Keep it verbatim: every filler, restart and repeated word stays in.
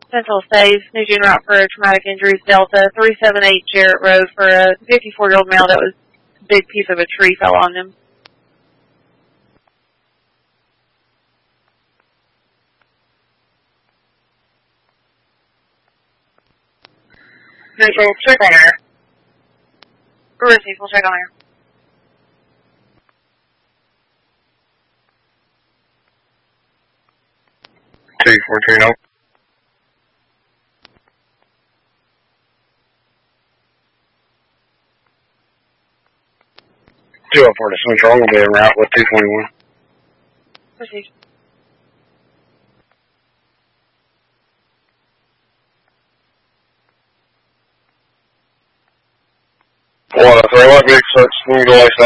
Central stays, New June route for traumatic injuries, Delta, three seven eight Jarrett Road for a fifty-four-year-old male that was a big piece of a tree fell on him. Central, check on air. Received, we'll check on air. T fourteen oh. two oh four to Central, I'm going to be en route with two twenty-one. Received. one oh three, what big such, swing to the